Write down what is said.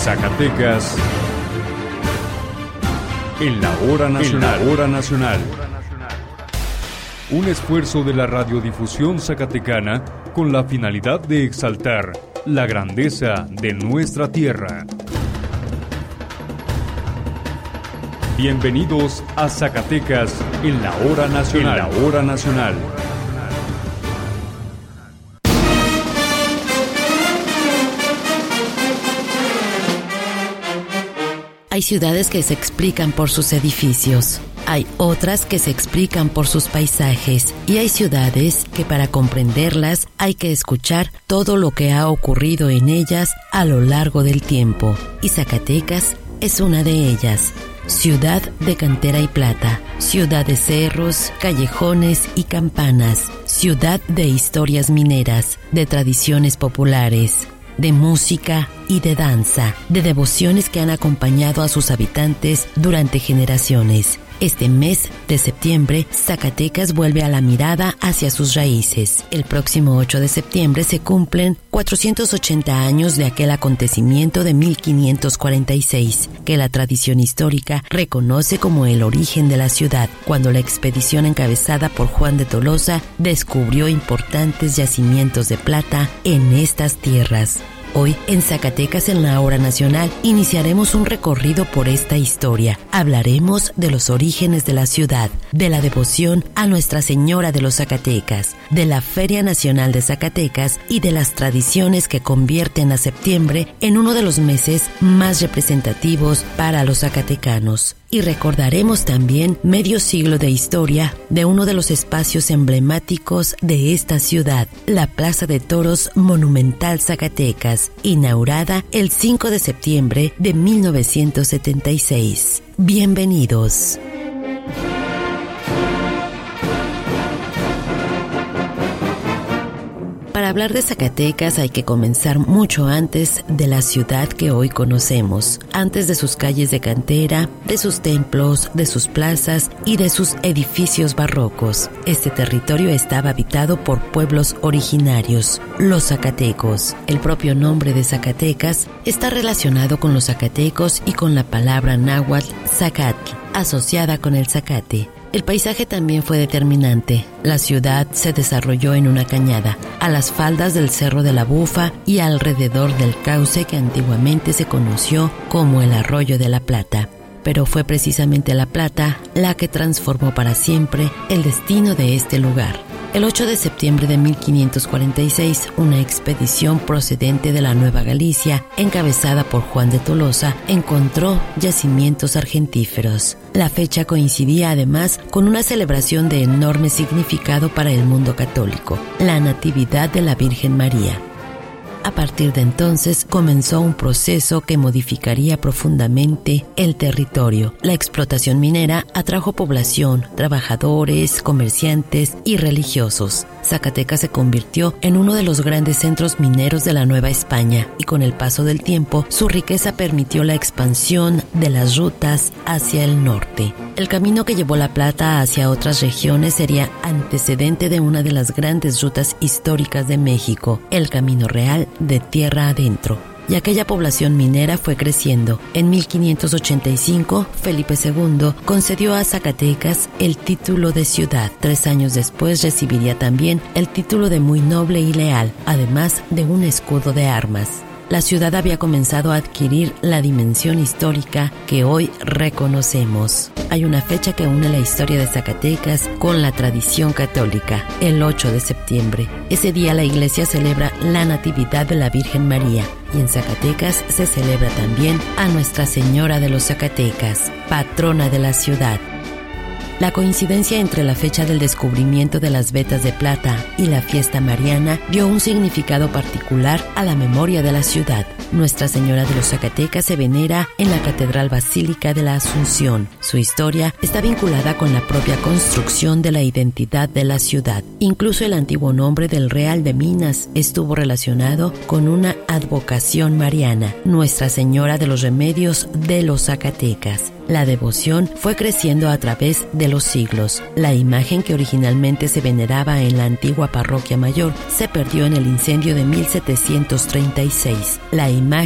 Zacatecas en la hora nacional. Un esfuerzo de la radiodifusión zacatecana con la finalidad de exaltar la grandeza de nuestra tierra. Bienvenidos a Zacatecas en la hora nacional. Hay ciudades que se explican por sus edificios, hay otras que se explican por sus paisajes y hay ciudades que para comprenderlas hay que escuchar todo lo que ha ocurrido en ellas a lo largo del tiempo. Y Zacatecas es una de ellas. Ciudad de cantera y plata, ciudad de cerros, callejones y campanas, ciudad de historias mineras, de tradiciones populares, de música y de danza, de devociones que han acompañado a sus habitantes durante generaciones. Este mes de septiembre, Zacatecas vuelve a la mirada hacia sus raíces. El próximo 8 de septiembre se cumplen 480 años de aquel acontecimiento de 1546, que la tradición histórica reconoce como el origen de la ciudad, cuando la expedición encabezada por Juan de Tolosa descubrió importantes yacimientos de plata en estas tierras. Hoy, en Zacatecas en la hora nacional, iniciaremos un recorrido por esta historia. Hablaremos de los orígenes de la ciudad, de la devoción a Nuestra Señora de los Zacatecas, de la Feria Nacional de Zacatecas y de las tradiciones que convierten a septiembre en uno de los meses más representativos para los zacatecanos. Y recordaremos también medio siglo de historia de uno de los espacios emblemáticos de esta ciudad, la Plaza de Toros Monumental Zacatecas, inaugurada el 5 de septiembre de 1976. Bienvenidos. Para hablar de Zacatecas hay que comenzar mucho antes de la ciudad que hoy conocemos, antes de sus calles de cantera, de sus templos, de sus plazas y de sus edificios barrocos. Este territorio estaba habitado por pueblos originarios, los zacatecos. El propio nombre de Zacatecas está relacionado con los zacatecos y con la palabra náhuatl zacatl, asociada con el zacate. El paisaje también fue determinante. La ciudad se desarrolló en una cañada, a las faldas del Cerro de la Bufa y alrededor del cauce que antiguamente se conoció como el Arroyo de la Plata. Pero fue precisamente la plata la que transformó para siempre el destino de este lugar. El 8 de septiembre de 1546, una expedición procedente de la Nueva Galicia, encabezada por Juan de Tolosa, encontró yacimientos argentíferos. La fecha coincidía además con una celebración de enorme significado para el mundo católico, la Natividad de la Virgen María. A partir de entonces comenzó un proceso que modificaría profundamente el territorio. La explotación minera atrajo población, trabajadores, comerciantes y religiosos. Zacatecas se convirtió en uno de los grandes centros mineros de la Nueva España y con el paso del tiempo su riqueza permitió la expansión de las rutas hacia el norte. El camino que llevó la plata hacia otras regiones sería antecedente de una de las grandes rutas históricas de México, el Camino Real de tierra adentro. Y aquella población minera fue creciendo. En 1585, Felipe II concedió a Zacatecas el título de ciudad. 3 años después recibiría también el título de muy noble y leal, además de un escudo de armas. La ciudad había comenzado a adquirir la dimensión histórica que hoy reconocemos. Hay una fecha que une la historia de Zacatecas con la tradición católica, el 8 de septiembre. Ese día la iglesia celebra la Natividad de la Virgen María y en Zacatecas se celebra también a Nuestra Señora de los Zacatecas, patrona de la ciudad. La coincidencia entre la fecha del descubrimiento de las vetas de plata y la fiesta mariana dio un significado particular a la memoria de la ciudad. Nuestra Señora de los Zacatecas se venera en la Catedral Basílica de la Asunción. Su historia está vinculada con la propia construcción de la identidad de la ciudad. Incluso el antiguo nombre del Real de Minas estuvo relacionado con una advocación mariana, Nuestra Señora de los Remedios de los Zacatecas. La devoción fue creciendo a través de los siglos. La imagen que originalmente se veneraba en la antigua parroquia mayor se perdió en el incendio de 1736. La imagen